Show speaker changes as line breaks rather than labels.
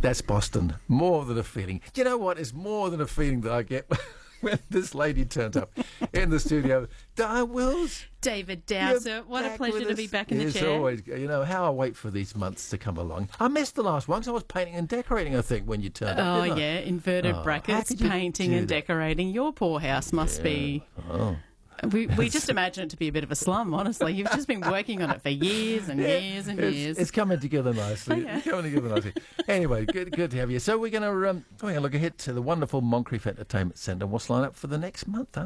That's Boston. More than a feeling. Do you know what? It's more than a feeling that I get when this lady turns up in the studio. Di Wills.
David Dowser, what a pleasure to be back in the chair.
Always, how I wait for these months to come along. I missed the last one because I was painting and decorating, I think, when you turned up.
Oh, yeah, inverted brackets, painting and decorating. Your poor house must be...
Oh.
We just imagine it to be a bit of a slum, honestly. You've just been working on it for years and years and years.
It's coming together nicely.
Oh, yeah.
It's coming together nicely. Anyway, good to have you. So we're going to look ahead to the wonderful Moncrief Entertainment Centre. What's lined up for the next month, huh?